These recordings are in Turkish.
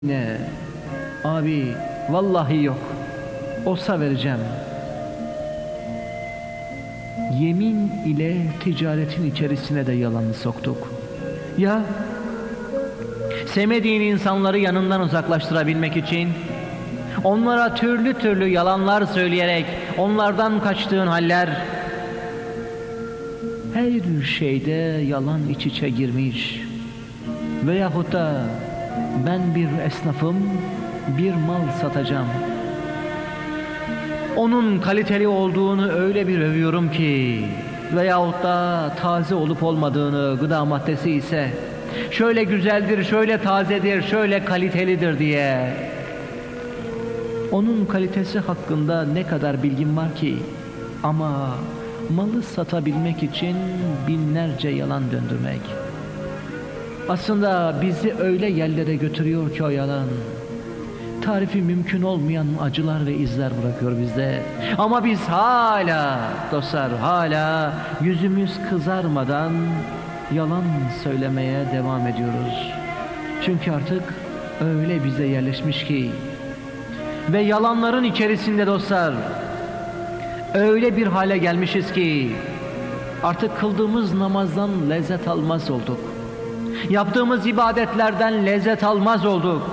Ne? Abi vallahi yok. Olsa vereceğim. Yemin ile ticaretin içerisine de yalanı soktuk. Ya sevmediğin insanları yanından uzaklaştırabilmek için onlara türlü türlü yalanlar söyleyerek onlardan kaçtığın haller, her şeyde yalan iç içe girmiş. Veyahut da ben bir esnafım, bir mal satacağım. Onun kaliteli olduğunu öyle bir övüyorum ki, veyahut da taze olup olmadığını, gıda maddesi ise şöyle güzeldir, şöyle tazedir, şöyle kalitelidir diye. Onun kalitesi hakkında ne kadar bilgim var ki, ama malı satabilmek için binlerce yalan döndürmek. Aslında bizi öyle yerlere götürüyor ki o yalan, tarifi mümkün olmayan acılar ve izler bırakıyor bizde. Ama biz hala dostlar, hala yüzümüz kızarmadan yalan söylemeye devam ediyoruz. Çünkü artık öyle bize yerleşmiş ki, ve yalanların içerisinde dostlar öyle bir hale gelmişiz ki artık kıldığımız namazdan lezzet almaz olduk. Yaptığımız ibadetlerden lezzet almaz olduk.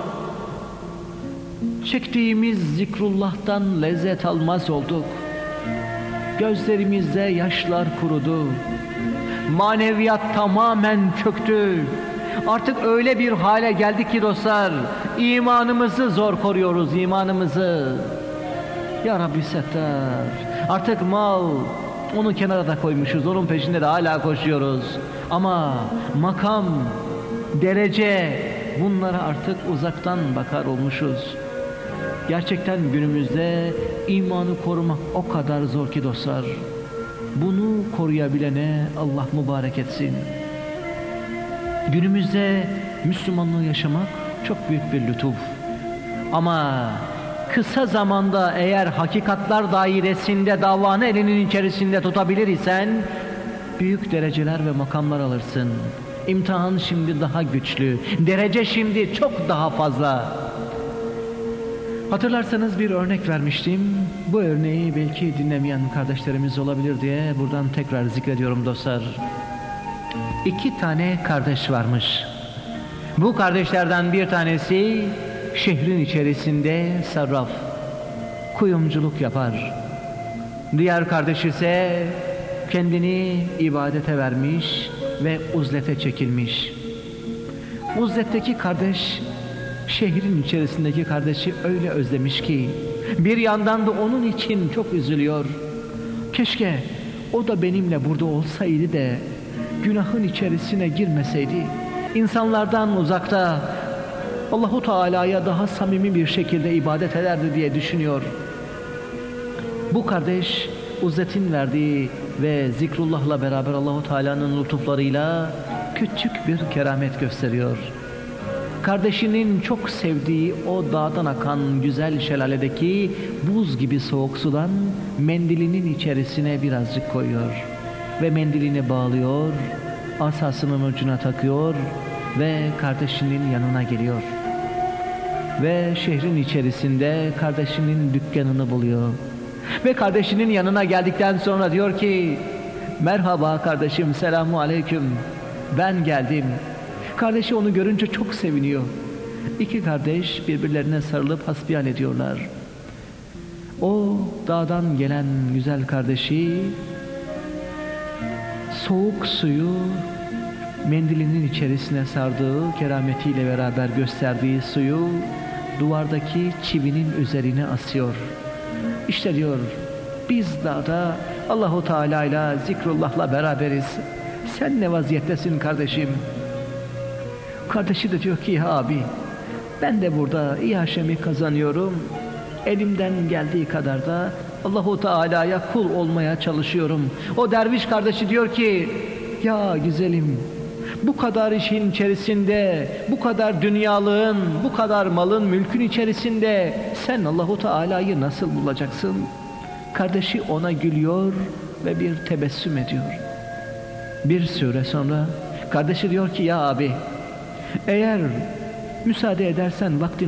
Çektiğimiz zikrullah'tan lezzet almaz olduk. Gözlerimizde yaşlar kurudu. Maneviyat tamamen çöktü. Artık öyle bir hale geldik ki dostlar, imanımızı zor koruyoruz, imanımızı. Ya Rabbi Settar, artık mal, onu kenara da koymuşuz, onun peşinde de hala koşuyoruz. Ama makam, derece, bunlara artık uzaktan bakar olmuşuz. Gerçekten günümüzde imanı korumak o kadar zor ki dostlar. Bunu koruyabilene Allah mübarek etsin. Günümüzde Müslümanlığı yaşamak çok büyük bir lütuf. Ama kısa zamanda eğer hakikatlar dairesinde davanı elinin içerisinde tutabilir isen büyük dereceler ve makamlar alırsın. İmtihan şimdi daha güçlü, derece şimdi çok daha fazla. Hatırlarsanız bir örnek vermiştim. Bu örneği belki dinlemeyen kardeşlerimiz olabilir diye buradan tekrar zikrediyorum dostlar. 2 tane kardeş varmış. Bu kardeşlerden bir tanesi şehrin içerisinde sarraf, kuyumculuk yapar. Diğer kardeş ise kendini ibadete vermiş ve uzlete çekilmiş. Uzletteki kardeş şehrin içerisindeki kardeşi öyle özlemiş ki bir yandan da onun için çok üzülüyor. Keşke o da benimle burada olsaydı da günahın içerisine girmeseydi, insanlardan uzakta Allahu Teala'ya daha samimi bir şekilde ibadet ederdi diye düşünüyor. Bu kardeş uzletin verdiği ve zikrullah'la beraber Allahu Teala'nın lütuflarıyla küçük bir keramet gösteriyor. Kardeşinin çok sevdiği o dağdan akan güzel şelaledeki buz gibi soğuk sudan mendilinin içerisine birazcık koyuyor ve mendilini bağlıyor, asasının ucuna takıyor ve kardeşinin yanına geliyor. Ve şehrin içerisinde kardeşinin dükkanını buluyor. Ve kardeşinin yanına geldikten sonra diyor ki, merhaba kardeşim, selamu aleyküm, ben geldim. Kardeşi onu görünce çok seviniyor. 2 kardeş birbirlerine sarılıp hasbihal ediyorlar. O dağdan gelen güzel kardeşi soğuk suyu mendilinin içerisine sardığı, kerametiyle beraber gösterdiği suyu duvardaki çivinin üzerine asıyor. İşte diyor, biz dağda Allahu Teala ile zikrullah'la beraberiz. Sen ne vaziyettesin kardeşim? Kardeşi de diyor ki, ya abi, ben de burada iaşemi kazanıyorum. Elimden geldiği kadar da Allahu Teala'ya kul olmaya çalışıyorum. O derviş kardeşi diyor ki, ya güzelim, bu kadar işin içerisinde, bu kadar dünyalığın, bu kadar malın, mülkün içerisinde sen Allahu Teala'yı nasıl bulacaksın? Kardeşi ona gülüyor ve bir tebessüm ediyor. Bir süre sonra kardeşi diyor ki, ya abi, eğer Müsaade edersen vaktini